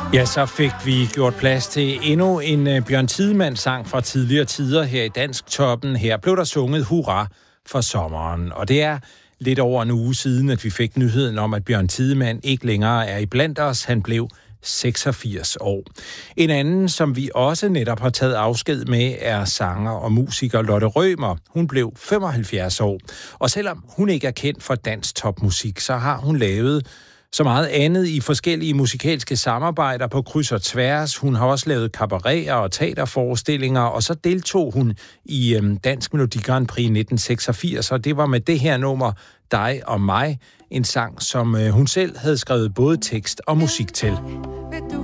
Ja, så fik vi gjort plads til endnu en Bjørn Tidemand-sang fra tidligere tider her i Dansktoppen. Her blev der sunget hurra for sommeren, og det er lidt over en uge siden, at vi fik nyheden om, at Bjørn Tidemand ikke længere er iblandt os. Han blev 86 år. En anden, som vi også netop har taget afsked med, er sanger og musiker Lotte Rømer. Hun blev 75 år, og selvom hun ikke er kendt for dansk topmusik, så har hun lavet så meget andet i forskellige musikalske samarbejder på kryds og tværs. Hun har også lavet cabareter og teaterforestillinger, og så deltog hun i Dansk Melodi Grand Prix 1986, og det var med det her nummer, Dig og mig, en sang, som hun selv havde skrevet både tekst og musik til.